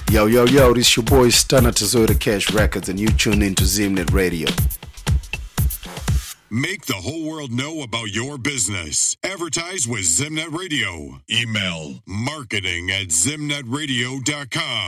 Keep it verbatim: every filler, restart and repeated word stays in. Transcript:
Yo, yo, yo, this your boy Stunner Toyota Cash Records, and you tune in to Zimnet Radio. Make the whole world know about your business. Advertise with Zimnet Radio. Email marketing at zimnet radio dot com.